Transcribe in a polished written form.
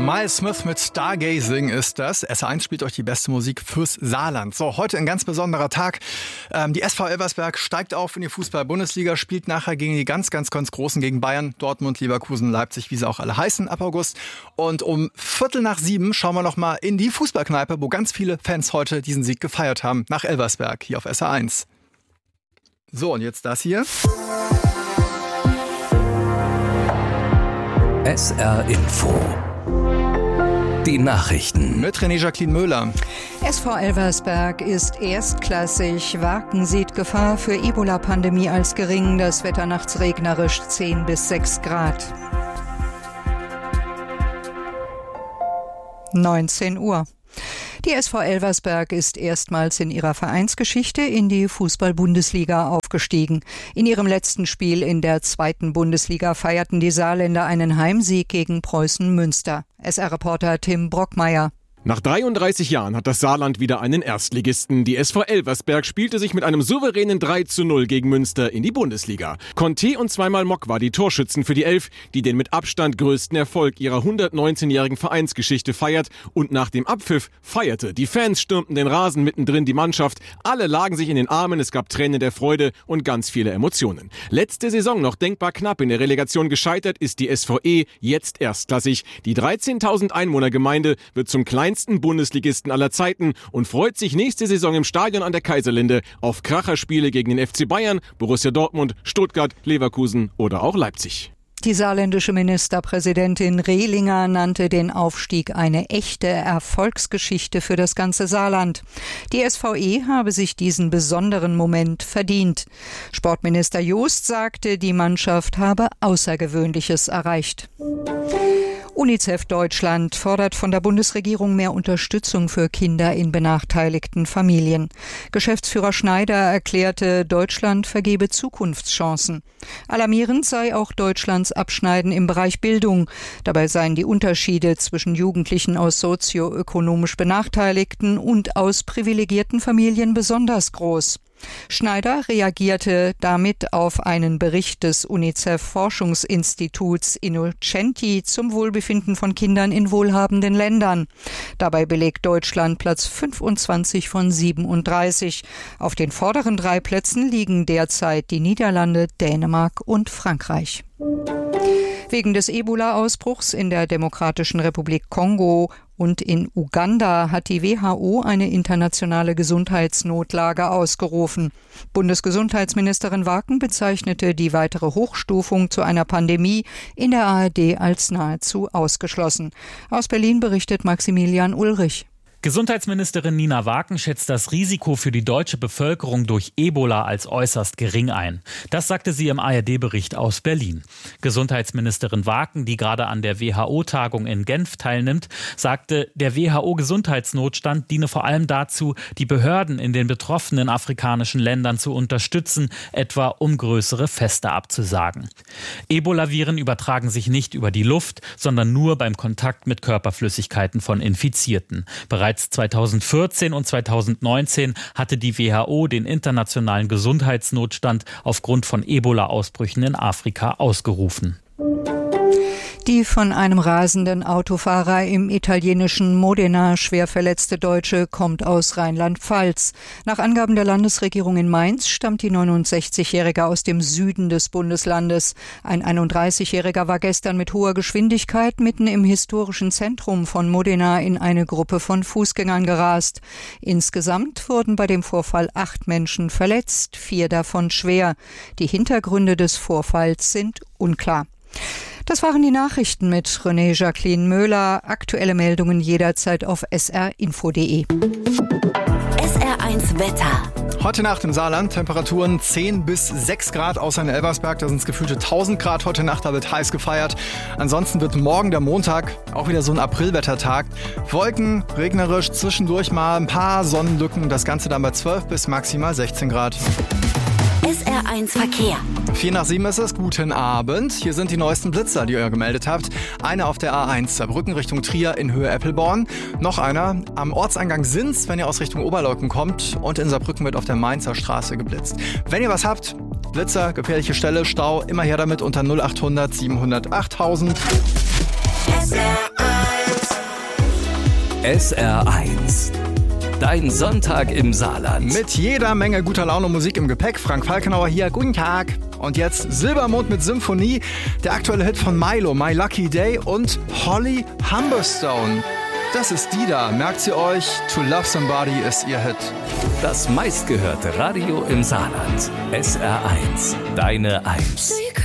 Miles Smith mit Stargazing ist das. SR1 spielt euch die beste Musik fürs Saarland. So, heute ein ganz besonderer Tag. Die SV Elversberg steigt auf in die Fußball-Bundesliga, spielt nachher gegen die ganz Großen, gegen Bayern, Dortmund, Leverkusen, Leipzig, wie sie auch alle heißen, ab August. Und um 6:15 schauen wir noch mal in die Fußballkneipe, wo ganz viele Fans heute diesen Sieg gefeiert haben, nach Elversberg, hier auf SR1. So, und jetzt das hier. SR Info. Die Nachrichten. Mit René-Jacqueline Möhler. SV Elversberg ist erstklassig. Waken sieht Gefahr für Ebola-Pandemie als gering. Das Wetter nachts regnerisch, 10 bis 6 Grad. 19 Uhr. Die SV Elversberg ist erstmals in ihrer Vereinsgeschichte in die Fußball-Bundesliga aufgestiegen. In ihrem letzten Spiel in der 2. Bundesliga feierten die Saarländer einen Heimsieg gegen Preußen Münster. SR-Reporter Tim Brockmeier. Nach 33 Jahren hat das Saarland wieder einen Erstligisten. Die SV Elversberg spielte sich mit einem souveränen 3:0 gegen Münster in die Bundesliga. Conte und zweimal Mock war die Torschützen für die Elf, die den mit Abstand größten Erfolg ihrer 119-jährigen Vereinsgeschichte feiert und nach dem Abpfiff feierte. Die Fans stürmten den Rasen, mittendrin die Mannschaft. Alle lagen sich in den Armen, es gab Tränen der Freude und ganz viele Emotionen. Letzte Saison noch denkbar knapp in der Relegation gescheitert, ist die SVE jetzt erstklassig. Die 13.000 Einwohnergemeinde wird zum kleinsten Bundesligisten aller Zeiten und freut sich nächste Saison im Stadion an der Kaiserlinde auf Kracherspiele gegen den FC Bayern, Borussia Dortmund, Stuttgart, Leverkusen oder auch Leipzig. Die saarländische Ministerpräsidentin Rehlinger nannte den Aufstieg eine echte Erfolgsgeschichte für das ganze Saarland. Die SVE habe sich diesen besonderen Moment verdient. Sportminister Jost sagte, die Mannschaft habe Außergewöhnliches erreicht. UNICEF Deutschland fordert von der Bundesregierung mehr Unterstützung für Kinder in benachteiligten Familien. Geschäftsführer Schneider erklärte, Deutschland vergebe Zukunftschancen. Alarmierend sei auch Deutschlands Abschneiden im Bereich Bildung. Dabei seien die Unterschiede zwischen Jugendlichen aus sozioökonomisch benachteiligten und aus privilegierten Familien besonders groß. Schneider reagierte damit auf einen Bericht des UNICEF-Forschungsinstituts Innocenti zum Wohlbefinden von Kindern in wohlhabenden Ländern. Dabei belegt Deutschland Platz 25 von 37. Auf den vorderen 3 Plätzen liegen derzeit die Niederlande, Dänemark und Frankreich. Wegen des Ebola-Ausbruchs in der Demokratischen Republik Kongo und in Uganda hat die WHO eine internationale Gesundheitsnotlage ausgerufen. Bundesgesundheitsministerin Waken bezeichnete die weitere Hochstufung zu einer Pandemie in der ARD als nahezu ausgeschlossen. Aus Berlin berichtet Maximilian Ulrich. Gesundheitsministerin Nina Waken schätzt das Risiko für die deutsche Bevölkerung durch Ebola als äußerst gering ein. Das sagte sie im ARD-Bericht aus Berlin. Gesundheitsministerin Waken, die gerade an der WHO-Tagung in Genf teilnimmt, sagte, der WHO-Gesundheitsnotstand diene vor allem dazu, die Behörden in den betroffenen afrikanischen Ländern zu unterstützen, etwa um größere Feste abzusagen. Ebola-Viren übertragen sich nicht über die Luft, sondern nur beim Kontakt mit Körperflüssigkeiten von Infizierten. Bereits 2014 und 2019 hatte die WHO den internationalen Gesundheitsnotstand aufgrund von Ebola-Ausbrüchen in Afrika ausgerufen. Die von einem rasenden Autofahrer im italienischen Modena schwer verletzte Deutsche kommt aus Rheinland-Pfalz. Nach Angaben der Landesregierung in Mainz stammt die 69-Jährige aus dem Süden des Bundeslandes. Ein 31-Jähriger war gestern mit hoher Geschwindigkeit mitten im historischen Zentrum von Modena in eine Gruppe von Fußgängern gerast. Insgesamt wurden bei dem Vorfall 8 Menschen verletzt, 4 davon schwer. Die Hintergründe des Vorfalls sind unklar. Das waren die Nachrichten mit René-Jacqueline Möhler. Aktuelle Meldungen jederzeit auf srinfo.de. SR1 Wetter. Heute Nacht im Saarland Temperaturen 10 bis 6 Grad, außer in Elversberg, da sind es gefühlte 1000 Grad heute Nacht, da wird heiß gefeiert. Ansonsten wird morgen der Montag auch wieder so ein Aprilwettertag. Wolken, regnerisch, zwischendurch mal ein paar Sonnenlücken, das Ganze dann bei 12 bis maximal 16 Grad. SR1 Verkehr. 6:45 ist es. Guten Abend. Hier sind die neuesten Blitzer, die ihr gemeldet habt. Einer auf der A1 Saarbrücken Richtung Trier in Höhe Eppelborn. Noch einer am Ortseingang Sins, wenn ihr aus Richtung Oberleuten kommt. Und in Saarbrücken wird auf der Mainzer Straße geblitzt. Wenn ihr was habt, Blitzer, gefährliche Stelle, Stau, immer her damit unter 0800 700 8000. SR1 SR1. Dein Sonntag im Saarland. Mit jeder Menge guter Laune Musik im Gepäck. Frank Falkenauer hier, guten Tag. Und jetzt Silbermond mit Symphonie, der aktuelle Hit von Milo, My Lucky Day und Holly Humberstone. Das ist die da, merkt sie euch, To Love Somebody ist ihr Hit. Das meistgehörte Radio im Saarland. SR1, deine 1.